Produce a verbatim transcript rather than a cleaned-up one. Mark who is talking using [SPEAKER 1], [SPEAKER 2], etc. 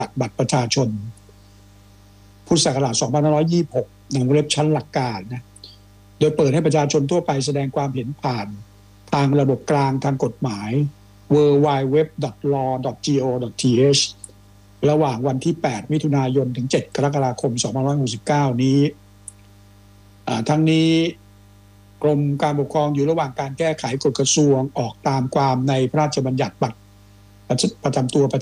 [SPEAKER 1] บัตรประชาชนพุทธศักราชสองพันห้าร้อยยี่สิบหกในวงเล็บชั้นหลักการนะโดยเปิดให้ประชาชนทั่วไปแสดงความเห็นผ่านทางระบบกลางทางกฎหมาย ดับเบิลยู ดับเบิลยู ดับเบิลยู ดับเบิลยู ดอท ลอ ดอท จี โอ ดอท ที เอช ระหว่างวันที่แปดมิถุนายนถึงเจ็ดกรกฎาคมสองพันห้าร้อยหกสิบเก้านี้ทั้งนี้กรมการปกครองอยู่ระหว่างการแก้ไขกฎกระทรวงออกตามความในพระราชบัญญัติบัตรประจำตัวประ